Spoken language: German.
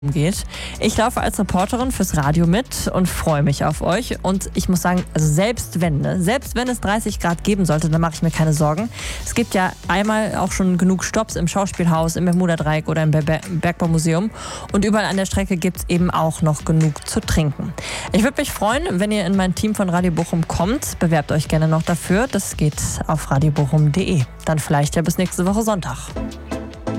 geht. Ich laufe als Reporterin fürs Radio mit und freue mich auf euch. Und ich muss sagen, also selbst wenn es 30 Grad geben sollte, dann mache ich mir keine Sorgen. Es gibt ja einmal auch schon genug Stopps im Schauspielhaus, im Bermuda-Dreieck oder im Bergbaumuseum. Und überall an der Strecke gibt es eben auch noch genug zu trinken. Ich würde mich freuen, wenn ihr in mein Team von Radio Bochum kommt. Bewerbt euch gerne noch dafür. Das geht auf radiobochum.de. Dann vielleicht ja bis nächste Woche Sonntag.